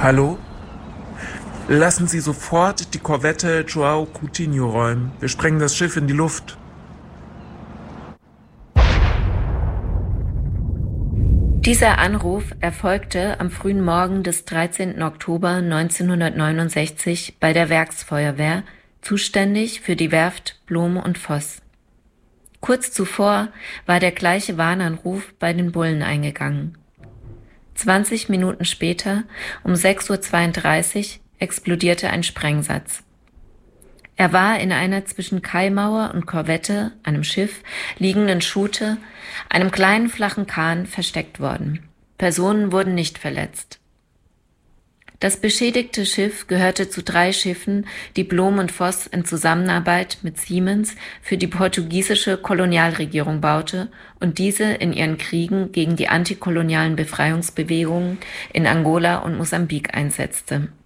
Hallo? Lassen Sie sofort die Korvette João Coutinho räumen. Wir sprengen das Schiff in die Luft. Dieser Anruf erfolgte am frühen Morgen des 13. Oktober 1969 bei der Werksfeuerwehr, zuständig für die Werft Blohm und Voss. Kurz zuvor war der gleiche Warnanruf bei den Bullen eingegangen. 20 Minuten später, um 6:32 Uhr, explodierte ein Sprengsatz. Er war in einer zwischen Kaimauer und Korvette, einem Schiff, liegenden Schute, einem kleinen flachen Kahn, versteckt worden. Personen wurden nicht verletzt. Das beschädigte Schiff gehörte zu 3 Schiffen, die Blohm und Voss in Zusammenarbeit mit Siemens für die portugiesische Kolonialregierung baute und diese in ihren Kriegen gegen die antikolonialen Befreiungsbewegungen in Angola und Mosambik einsetzte.